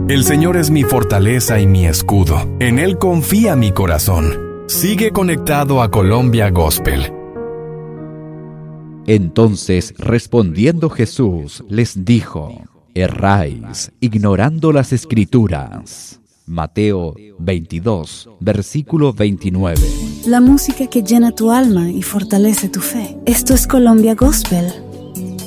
El Señor es mi fortaleza y mi escudo. En Él confía mi corazón. Sigue conectado a Colombia Gospel. Entonces, respondiendo Jesús, les dijo: erráis, ignorando las Escrituras. Mateo 22, versículo 29. La música que llena tu alma y fortalece tu fe. Esto es Colombia Gospel